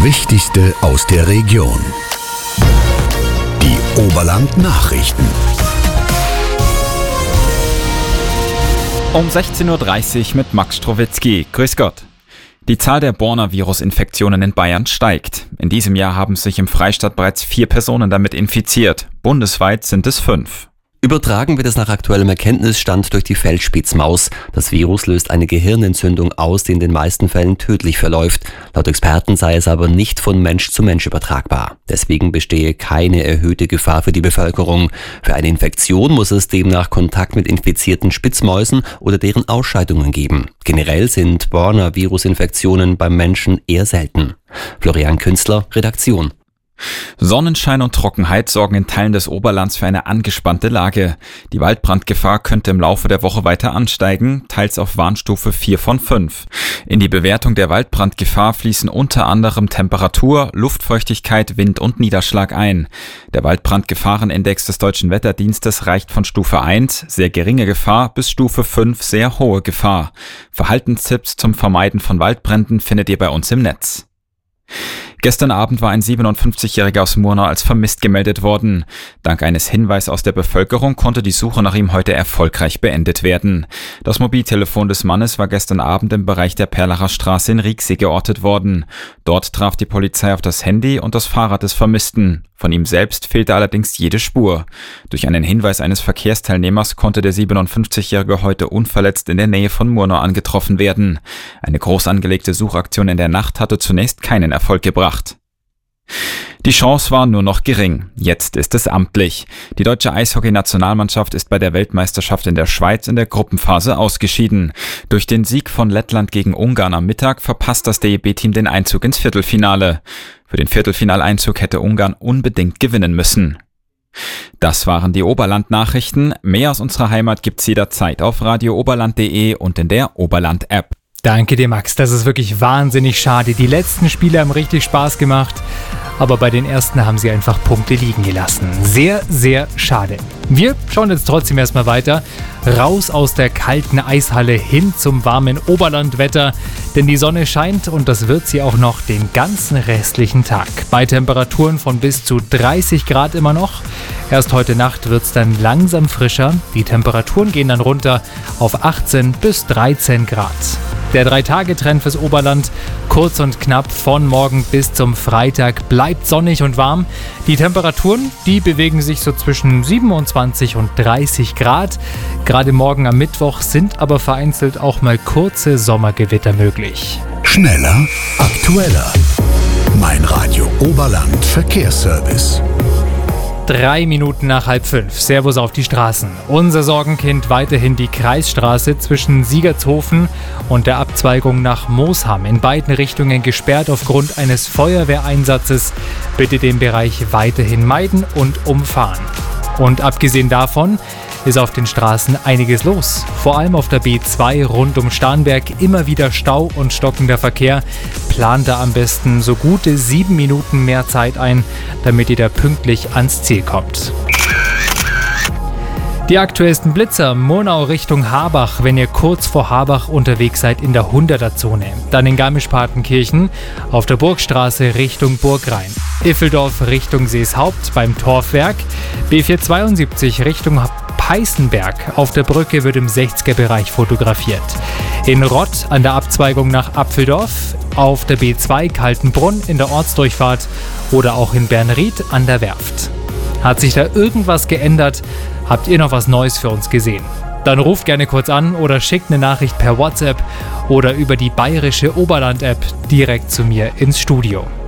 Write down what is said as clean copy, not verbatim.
Wichtigste aus der Region. Die Oberland-Nachrichten. Um 16.30 Uhr mit Max Strowitzki. Grüß Gott. Die Zahl der Borna-Virus-Infektionen in Bayern steigt. In diesem Jahr haben sich im Freistaat bereits 4 Personen damit infiziert. Bundesweit sind es 5. Übertragen wird es nach aktuellem Erkenntnisstand durch die Feldspitzmaus. Das Virus löst eine Gehirnentzündung aus, die in den meisten Fällen tödlich verläuft. Laut Experten sei es aber nicht von Mensch zu Mensch übertragbar. Deswegen bestehe keine erhöhte Gefahr für die Bevölkerung. Für eine Infektion muss es demnach Kontakt mit infizierten Spitzmäusen oder deren Ausscheidungen geben. Generell sind Borna-Virus-Infektionen beim Menschen eher selten. Florian Künstler, Redaktion. Sonnenschein und Trockenheit sorgen in Teilen des Oberlands für eine angespannte Lage. Die Waldbrandgefahr könnte im Laufe der Woche weiter ansteigen, teils auf Warnstufe 4 von 5. In die Bewertung der Waldbrandgefahr fließen unter anderem Temperatur, Luftfeuchtigkeit, Wind und Niederschlag ein. Der Waldbrandgefahrenindex des Deutschen Wetterdienstes reicht von Stufe 1, sehr geringe Gefahr, bis Stufe 5, sehr hohe Gefahr. Verhaltenstipps zum Vermeiden von Waldbränden findet ihr bei uns im Netz. Gestern Abend war ein 57-Jähriger aus Murnau als vermisst gemeldet worden. Dank eines Hinweises aus der Bevölkerung konnte die Suche nach ihm heute erfolgreich beendet werden. Das Mobiltelefon des Mannes war gestern Abend im Bereich der Perlacher Straße in Rieksee geortet worden. Dort traf die Polizei auf das Handy und das Fahrrad des Vermissten. Von ihm selbst fehlte allerdings jede Spur. Durch einen Hinweis eines Verkehrsteilnehmers konnte der 57-Jährige heute unverletzt in der Nähe von Murnau angetroffen werden. Eine groß angelegte Suchaktion in der Nacht hatte zunächst keinen Erfolg gebracht. Die Chance war nur noch gering. Jetzt ist es amtlich. Die deutsche Eishockey-Nationalmannschaft ist bei der Weltmeisterschaft in der Schweiz in der Gruppenphase ausgeschieden. Durch den Sieg von Lettland gegen Ungarn am Mittag verpasst das DEB-Team den Einzug ins Viertelfinale. Für den Viertelfinaleinzug hätte Ungarn unbedingt gewinnen müssen. Das waren die Oberland-Nachrichten. Mehr aus unserer Heimat gibt's jederzeit auf radiooberland.de und in der Oberland-App. Danke dir, Max. Das ist wirklich wahnsinnig schade. Die letzten Spiele haben richtig Spaß gemacht, aber bei den ersten haben sie einfach Punkte liegen gelassen. Sehr, sehr schade. Wir schauen jetzt trotzdem erstmal weiter. Raus aus der kalten Eishalle hin zum warmen Oberlandwetter, denn die Sonne scheint und das wird sie auch noch den ganzen restlichen Tag. Bei Temperaturen von bis zu 30 Grad immer noch. Erst heute Nacht wird es dann langsam frischer. Die Temperaturen gehen dann runter auf 18 bis 13 Grad. Der 3-Tage-Trend fürs Oberland, kurz und knapp von morgen bis zum Freitag, bleibt sonnig und warm. Die Temperaturen, die bewegen sich so zwischen 27 und 30 Grad. Gerade morgen am Mittwoch sind aber vereinzelt auch mal kurze Sommergewitter möglich. Schneller, aktueller. Mein Radio Oberland Verkehrsservice. 3 Minuten nach 4:30. Servus auf die Straßen. Unser Sorgenkind weiterhin die Kreisstraße zwischen Siegertshofen und der Abzweigung nach Moosham. In beiden Richtungen gesperrt aufgrund eines Feuerwehreinsatzes. Bitte den Bereich weiterhin meiden und umfahren. Und abgesehen davon ist auf den Straßen einiges los. Vor allem auf der B2 rund um Starnberg immer wieder Stau und stockender Verkehr. Plant da am besten so gute 7 Minuten mehr Zeit ein, damit ihr da pünktlich ans Ziel kommt. Die aktuellsten Blitzer, Murnau Richtung Harbach, wenn ihr kurz vor Harbach unterwegs seid in der 100er-Zone. Dann in Garmisch-Partenkirchen auf der Burgstraße Richtung Burgrhein. Iffeldorf Richtung Seeshaupt beim Torfwerk. B472 Richtung Peißenberg. Auf der Brücke wird im 60er-Bereich fotografiert. In Rott an der Abzweigung nach Apfeldorf. Auf der B2 Kaltenbrunn in der Ortsdurchfahrt. Oder auch in Bernried an der Werft. Hat sich da irgendwas geändert? Habt ihr noch was Neues für uns gesehen? Dann ruft gerne kurz an oder schickt eine Nachricht per WhatsApp oder über die bayerische Oberland-App direkt zu mir ins Studio.